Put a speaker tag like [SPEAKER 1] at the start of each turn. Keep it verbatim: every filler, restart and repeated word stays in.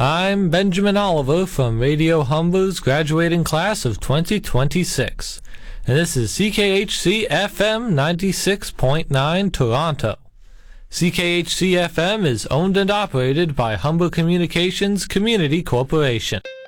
[SPEAKER 1] I'm Benjamin Oliver from Radio Humber's graduating class of twenty twenty-six, and this is C K H C F M ninety-six point nine Toronto. C K H C F M is owned and operated by Humber Communications Community Corporation.